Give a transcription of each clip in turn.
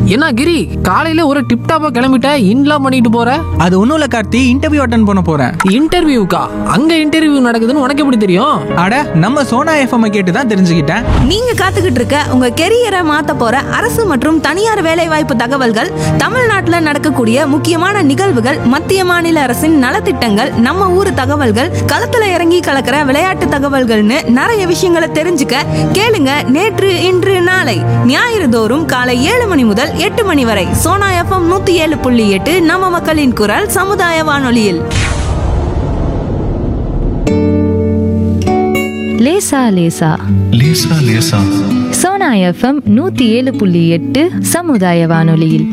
என்ன கிரி, காலையில ஒரு டிப் டாப்பா கிளம்பிட்ட, இன்லாம் பண்ணிட்டு போற? அது ஒன்றும் இல்லை கார்த்தி, இன்டர்வியூ அட்டன் பண்ண போகிறேன். இன்டர்வியூக்கா? அங்க இன்டர்வியூ நடக்குதுன்னு உனக்கு எப்படி தெரியும்? அட, நம்ம சோனா எஃப்எம் கேட்டு தான் தெரிஞ்சுக்கிட்டேன். நீங்க காத்துக்கிட்டு இருக்க உங்க கெரியரை மாத்த போற அரசு மற்றும் தனியார் வேலைவாய்ப்பு தகவல்கள், தமிழ்நாட்டுல நடக்கக்கூடிய முக்கியமான நிகழ்வுகள், மத்திய மாநில அரசின் நலத்திட்டங்கள், நம்ம ஊர் தகவல்கள், களத்துல இறங்கி கலக்கிற விளையாட்டு தகவல்கள்னு நிறைய விஷயங்களை தெரிஞ்சுக்க கேளுங்க. நேற்று இன்று நாளை ஞாயிறு தோறும் காலை 7 மணி முதல் 8 மணி வரை சோனா எஃப்எம் 107.8 நம்ம மக்களின் குரல் சமுதாய வானொலியில். லேசா லேசா லேசா லேசா சோனா எஃப்எம் 107.8 சமுதாய வானொலியில்.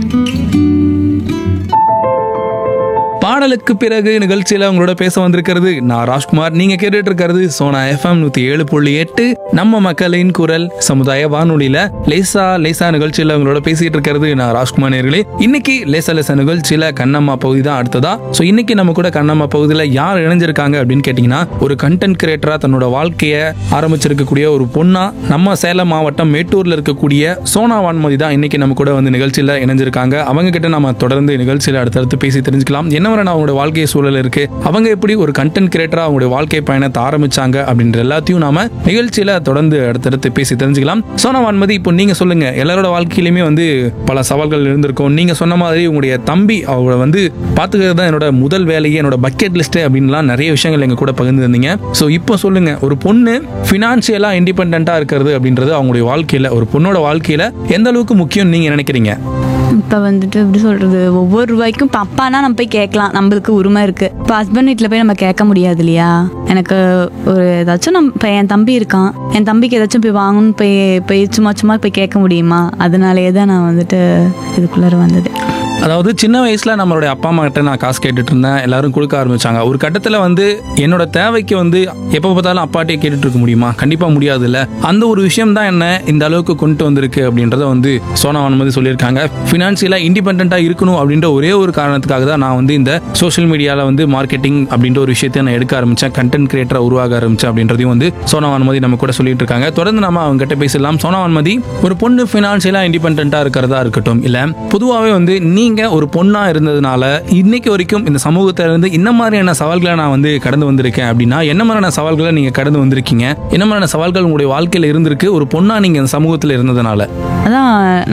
பாடலுக்கு பிறகு நிகழ்ச்சியில உங்களோட பேச வந்திருக்கிறது நான் ராஜ்குமார். நீங்க கேட்டுட்டு இருக்கிறது சோனா எஃப்எம் 107.8 நம்ம மக்களின் குரல் சமுதாய வானொலியில லேசா லேசா நிகழ்ச்சியில உங்களோட பேசிட்டு இருக்கிறது நான் ராஜ்குமார் நேர்களே. இன்னைக்கு லேசா லேசா நிகழ்ச்சியில கண்ணம்மா பகுதி தான் அடுத்ததா. ஸோ இன்னைக்கு நம்ம கூட கண்ணம்மா பகுதியில் யார் இணைஞ்சிருக்காங்க அப்படின்னு கேட்டீங்கன்னா, ஒரு கண்டென்ட் கிரியேட்டரா தன்னோட வாழ்க்கையை ஆரம்பிச்சிருக்கக்கூடிய ஒரு பொண்ணா நம்ம சேலம் மாவட்டம் மேட்டூர்ல இருக்கக்கூடிய சோனா வான்மதி தான் இன்னைக்கு நம்ம கூட வந்து நிகழ்ச்சியில இணைஞ்சிருக்காங்க. அவங்க கிட்ட நம்ம தொடர்ந்து நிகழ்ச்சியில அடுத்தடுத்து பேசி தெரிஞ்சுக்கலாம். என்ன அவங்களோட வாழ்க்கை சூழல் இருக்கு, அவங்க எப்படி ஒரு கண்டென்ட் கிரியேட்டரா அவங்களுடைய வாழ்க்கை பயணத்தை ஆரம்பிச்சாங்க அப்படின்ற எல்லாத்தையும் நாம நிகழ்ச்சியில தொடர்ந்து அடுத்தடுத்து பேசி தெரிஞ்சுக்கலாம். சோனா வான்மதி, இப்போ நீங்க சொல்லுங்க, எல்லாரோட வாழ்க்கையிலுமே வந்து பல சவால்கள் இருந்திருக்கும். நீங்க சொன்ன மாதிரி உங்களுடைய தம்பி அவரை வந்து பாத்துக்கிறது தான் என்னோட முதல் வேலையே, என்னோட பக்கெட் லிஸ்ட் அப்படின்லாம் நிறைய விஷயங்கள் எங்க கூட பகிர்ந்துருந்தீங்க. ஸோ இப்போ சொல்லுங்க, ஒரு பொண்ணு ஃபினான்ஷியலா இண்டிபெண்டா இருக்கிறது அப்படின்றது அவங்களுடைய வாழ்க்கையில, ஒரு பொண்ணோட வாழ்க்கையில எந்த அளவுக்கு முக்கியம் நீங்க நினைக்கிறீங்க? இப்போ வந்துட்டு எப்படி சொல்கிறது, ஒவ்வொரு ரூபாய்க்கும் இப்போ அப்பானா நம்ம போய் கேட்கலாம், நம்மளுக்கு உரிமை இருக்குது. இப்போ ஹஸ்பண்ட் வீட்டில் போய் நம்ம கேட்க முடியாது இல்லையா. எனக்கு ஒரு ஏதாச்சும் இப்போ என் தம்பி இருக்கான், என் தம்பிக்கு ஏதாச்சும் போய் வாங்கணும்னு போய் சும்மா போய் கேட்க முடியுமா? அதனாலேயே தான் நான் வந்துட்டு இதுக்குள்ளார வந்தது. அதாவது சின்ன வயசுல நம்மளுடைய அப்பா அம்மா கிட்ட நான் காசு கேட்டுட்டு இருந்தேன், எல்லாரும் கொடுக்க ஆரம்பிச்சாங்க. ஒரு கட்டத்துல வந்து என்னோட தேவைக்கு வந்து எப்ப பார்த்தாலும் அப்பாட்டே கேட்டுட்டு இருக்க முடியுமா? கண்டிப்பா முடியாது இல்ல. அந்த ஒரு விஷயம் தான் என்ன இந்த அளவுக்கு கொண்டு வந்திருக்கு அப்படின்றத வந்து சோனா வான்மதி சொல்லியிருக்காங்க. பினான்சியலா இண்டிபெண்டா இருக்கணும் அப்படின்ற ஒரே ஒரு காரணத்துக்காக தான் நான் வந்து இந்த சோஷியல் மீடியால வந்து மார்க்கெட்டிங் அப்படின்ற ஒரு விஷயத்தை நான் எடுக்க ஆரம்பிச்சேன், கண்டென்ட் கிரியேட்டரா உருவாக ஆரம்பிச்சேன் அப்படின்றதையும் வந்து சோனா வான்மதி நம்ம கூட சொல்லிட்டு இருக்காங்க. தொடர்ந்து நம்ம அவங்க கிட்ட பேசலாம். சோனா வான்மதி, ஒரு பொண்ணு பினான்சியலா இண்டிபெண்டா இருக்கிறதா இருக்கட்டும், இல்ல பொதுவாகவே வந்து நீங்க ஒரு பொண்ணா இருந்ததுனால இன்னைக்கு வரைக்கும் இந்த சமூகத்துல இருந்து இந்த மாதிரியான சவால்களை நான் வந்து கடந்து வந்திருக்கேன் அப்படின்னா, என்ன மாதிரியான சவால்களை நீங்க கடந்து வந்திருக்கீங்க? என்ன மாதிரியான சவால்கள் உங்களுடைய வாழ்க்கையில இருந்திருக்கு ஒரு பொண்ணா நீங்க இந்த சமூகத்துல இருந்ததுனால? அதான்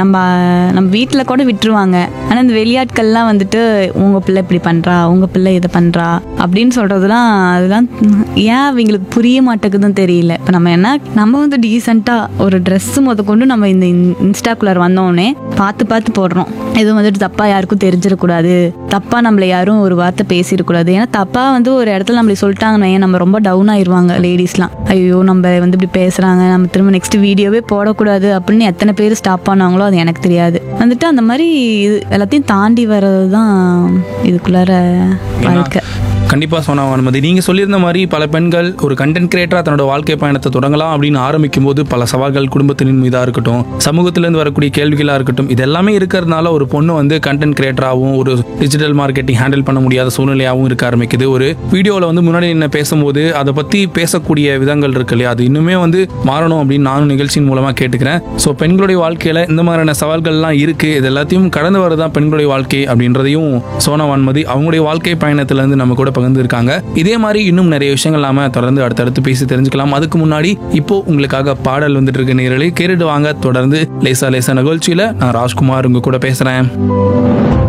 நம்ம வீட்டில் கூட விட்டுருவாங்க. ஆனால் இந்த வெளியாட்கள்லாம் வந்துட்டு உங்க பிள்ளை இப்படி பண்றா, உங்க பிள்ளை இதை பண்றா அப்படின்னு சொல்றதுலாம், அதெல்லாம் ஏன் அவங்களுக்கு புரிய மாட்டேங்குதுன்னு தெரியல. இப்போ நம்ம வந்து டீசெண்டாக ஒரு ட்ரெஸ் கொண்டு நம்ம இந்த இன்ஸ்டாக்குள்ளார் வந்தோடனே பார்த்து போடுறோம். எதுவும் வந்துட்டு தப்பா யாருக்கும் தெரிஞ்சிடக்கூடாது, தப்பா நம்மளை யாரும் ஒரு வார்த்தை பேசிடக்கூடாது. ஏன்னா தப்பா வந்து ஒரு இடத்துல நம்மளை சொல்லிட்டாங்கன்னா நம்ம ரொம்ப டவுன் ஆயிடுவாங்க லேடிஸ்லாம். ஐயோ நம்ம வந்து இப்படி பேசுறாங்க, நம்ம திரும்ப நெக்ஸ்ட் வீடியோவே போடக்கூடாது அப்படின்னு எத்தனை பேர் ஸ்டாப் பண்ணாங்களோ அது எனக்கு தெரியாது. வந்துட்டு அந்த மாதிரி இது எல்லாத்தையும் தாண்டி வர்றது தான் இதுக்குள்ளார வாழ்க்கை. கண்டிப்பா சோனா வான்மதி, நீங்க சொல்லியிருந்த மாதிரி பல பெண்கள் ஒரு கண்டென்ட் கிரியேட்டரா தன்னோட வாழ்க்கை பயணத்தை தொடங்கலாம் அப்படின்னு ஆரம்பிக்கும் போது பல சவால்கள், குடும்பத்தின் மீதா இருக்கட்டும், சமூகத்திலிருந்து வரக்கூடிய கேள்விகளா இருக்கட்டும், இது எல்லாமே இருக்கிறதுனால ஒரு பொண்ணு வந்து கண்டென்ட் கிரியேட்டராகவும் ஒரு டிஜிட்டல் மார்க்கெட்டிங் ஹேண்டில் பண்ண முடியாத சூழ்நிலையாகவும் இருக்க ஆரம்பிக்குது. ஒரு வீடியோவில் வந்து முன்னாடி என்ன பேசும்போது அதை பத்தி பேசக்கூடிய விதங்கள் இருக்கு இல்லையா, அது இன்னுமே வந்து மாறணும் அப்படின்னு நானும் நிகழ்ச்சியின் மூலமா கேட்டுக்கிறேன். ஸோ பெண்களுடைய வாழ்க்கையில இந்த மாதிரியான சவால்கள்லாம் இருக்கு, இது எல்லாத்தையும் கடந்து வரதான் பெண்களுடைய வாழ்க்கை அப்படின்றதையும் சோனா வான்மதி அவங்களுடைய வாழ்க்கை பயணத்துல இருந்து நம்ம கூட பகிர்ந்திருக்காங்க. இதே மாதிரி இன்னும் நிறைய விஷயங்கள் நாம தொடர்ந்து அடுத்தடுத்து பேசி தெரிஞ்சுக்கலாம். அதுக்கு முன்னாடி இப்போ உங்களுக்காக பாடல் வந்துட்டு இருக்க நேரலை கேட்டுட்டு வாங்க. தொடர்ந்து லேசா லேசா நிகழ்ச்சியில நான் ராஜ்குமார் உங்க கூட பேசுறேன்.